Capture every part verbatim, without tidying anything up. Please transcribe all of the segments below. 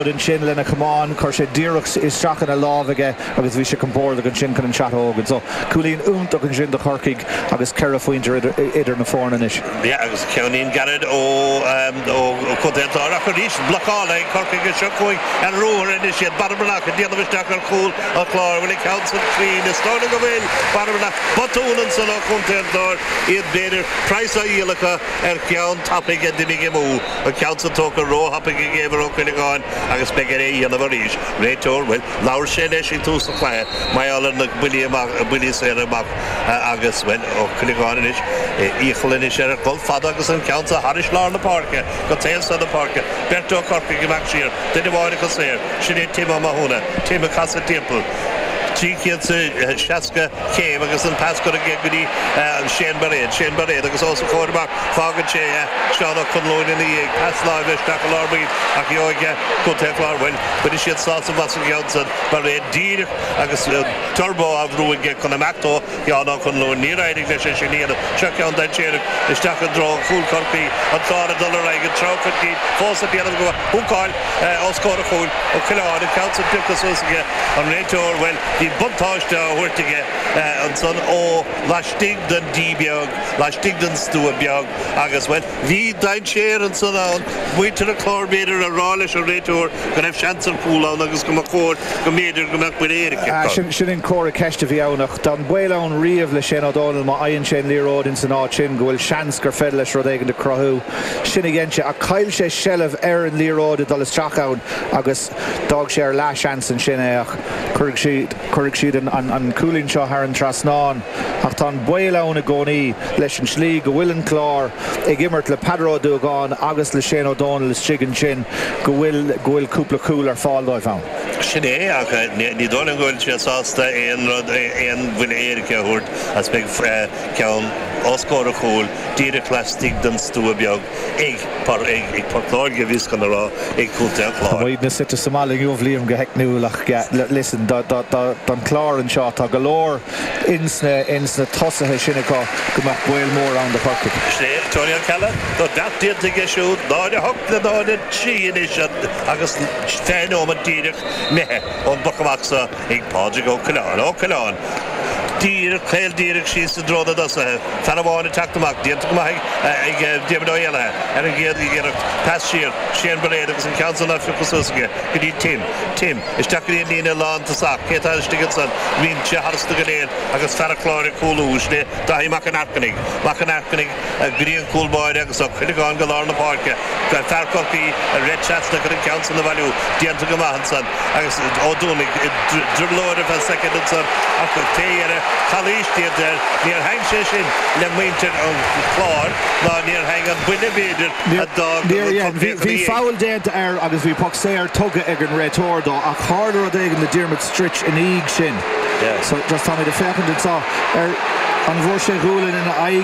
in sin lena cumán chuir sé díreach is strachan a lábhaige agus bhí sé compór an sin chun an chat ógan so cúlíonn úntaach an sin de chorcaig agus ceir a faointear idir na fórna is. Ja, agus ceannín garad ó ó chudaitá a chu ríis blocála chorcaig a seochuig an roúir in siad barbanach a déanamhisteach ar chúl a chlár bhfuil ceann san trín is tána go bhfuil barbanach batúnan san á chuntaitá iad beidir price a íalacha ar ceann tapig a dimig i mú a ceann san tóca ró hapig i ggéibhar ó chuileáin agus begur é dhéanamh ríis réiteór bhfuil láir sé leis í tús a chléir mai allan na buí buí sé amach agus bhfuil ó chuileáin is íchalinn is ar chul fad agus an ceann a haris lá na parke go téal sa na parke Bertó Corca go meach siar den bháinna go séir sin é Tim Mahúna Tim a casa timppel Tríciad seaca céim agus an pasco a gegurí an Shane Baréad Shane Baréad agus os chóirach fágan sé seánna chunlóin in ag pasláimh isteach lábíd ach jóige chutéláhfuil bud is siad sása vas Johnson Baréad dír agus turbo a bhrúige chun amachto geánna chunlóin ní raidig leis sé sinníana se an den séireach isteach an drá fúl corpaí an tána dullar ag an trochaí fósa déanam go húcáil oscóir a chúil ó Cileáin an council picas úsaige an réiteór bhfuil Dí buntáiste a thuirrtaige an san ó leistigh den díbeag, leistigh den stúabeag agus bhfuil bhí dain séir an san an muintear a chlárbéidir a rá leis a réiteúir go raibh seansar púlán agus go chóir go méidir go meach buir éirice. Sin in córa ceiste bhí annach don builán riamh le sin O'Donnell má aonn sé líród in san áit sin go bhfuil seans gur fed leis rud éigean de crothú. Sin ghéinte a cail sé sellh ar an líród a dul is trachán agus dag sé ar leis seans an sin é ach chuirg siad chuirg siad an cúlín seo ar an trasnáin ach tá builán a gcónaí leis an slí go bhfuil an chlár ag immert le Pedro Dúgáin agus le Shane O'Donnell is trigan sin go bhfuil go bhfuil cúpla cúil ar fáildóibh ann. Sin é ach ní dóna ghfuil sé sásta éon rud éon bhfuil éirice a thuirt as beag ceann oscóir a chúil díreach leistigh den stúabeag ag par ag parláirge bhís gan rá ag cúlta a chlár. Bhaid na site Somála gúbhlíom go heicnúach listen don chlár an seo tá go leor insna insna tosathe sinna go go meach buil mór an de parcic. Sné Tony Cella do dat díirta geisiú náide hopla náide tíon is agus féinóm a díreach methe ón bachamachsa ag páide go Cileáin ó Cileáin. Dír chéil díreach síos a dróda dosa fanna bháinna teachtamach díanta go maith ag déimid ó eile ar an ggéad ggéireach pas siar Shane Baréad agus an council Africa Susaige go dtí Tim Tim isteach go dtí lína lán tá sach cétá isteigh san bhín te harsta go léon agus fear chláir cúlúis né dahí mac an arcanig mac an arcanig gríon cúlbáid agus ó chuileáin go lár na páirce go fearcochaí a red chasna go an council na bhailiú díanta go maithan san agus ó dúnig driblóir a second an san ach go téire Chalístíad der níor hang sé sin le muintear an chlár ná níor hang an buine béidir a dag Bhí fáil déanta ar agus bhí poc séir tuga ag an réiteór dó ach háidir a éigean na Diarmaid Stritch in íg sin. So just tá mé de fechan tá ar an bhór sé gúlan ina aig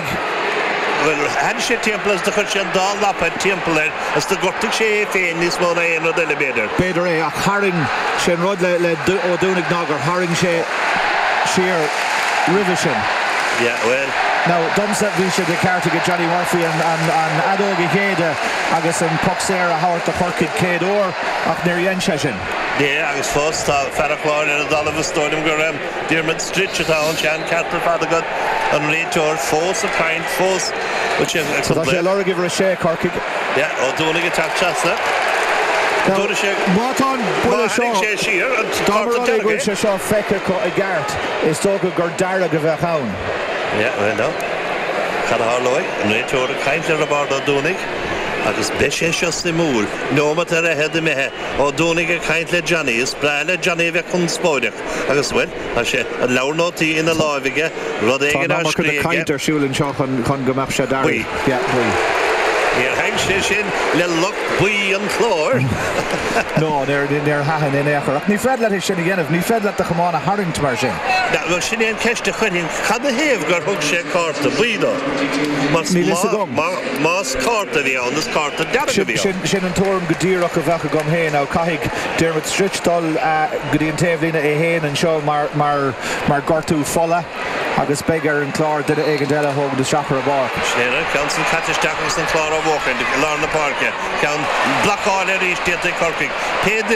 Well, han sé timplas de chuir sé an dá lapa timpplair as de gortig sé féin níos móna éon rud eile béidir. Béidir é ach haring sé an rud le ó dúnig nágar haring sé siar Rivision. Yeah, well. Now, Dunsett bhí sé de cearta go Johnny Murphy an an adóga chéide agus an poxéir a háirt a chorcaid céad ór ach níor dhéan sé sin. Né agus fós tá fearachláir ar a dalamh stóidim go raibh Diarmaid Stritch atá an sean ceartar fada go an réiteór fós a caint fós. Tá sé lora gibh a sé chorcaig. Yeah, ó dúnig a teachtasna. Mátán bula seo Dámara bhfuil sé seo feice có i gceart is tóga gur dara go bheith ann. Yeah, well no. Cad hálóid an réiteór a caint ar a bard ó dúnig agus be sé seo sa múl nómat ar a head methe ó dúnig a caint le Johnny is breile Johnny bheith chun spóideach agus bhfuil a sé a leabharnótaí ina láimhige rud éigean ar scríoge. Tá caint ar siúlann seo chun go meach sé darí. Níor hang sé sin le luch buí an chlár. No, níor hahan in éachar. Ní fred le sin ghéanamh, ní fred le a chamána haringt mar sin. Bhil sin éon ceiste chuinn cad a héamh gur thug sé carta buídó. Más carta bhí an, is carta dearga bhí an. Sin an tóirm go díreach a bhecha gom héin á caiigh Diarmaid Stritch dul go dtíon taobhlína é héin an seo mar gartú fola agus begar an chlár duine ag an deile thug de Strachar a bar. Séire Council Catteach an chlár a bhcha lá na parke cean blacáil a ríis déanta Corcaigh.